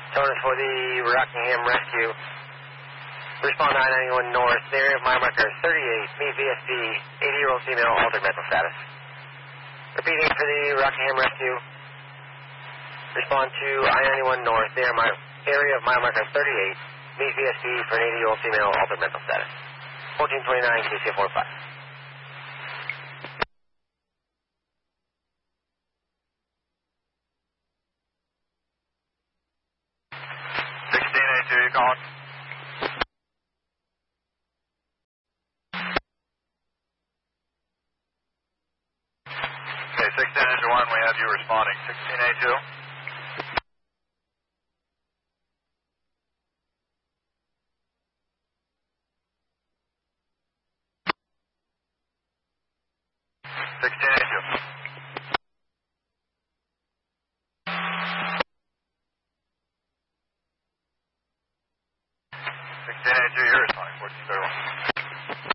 Sonus for the Rockingham Rescue. Respond 991 North. The area of mile marker 38. Meet VSP. 80-year-old female, altered mental status. Repeating for the Rockingham Rescue. Respond to I-91 North. The area of mile marker 38. Meet VSP for an 80-year-old female, altered mental status. 1429 KC45. 1682, you calling? Okay, 16 into 1, we have you responding. 1682. You're responding. 1431.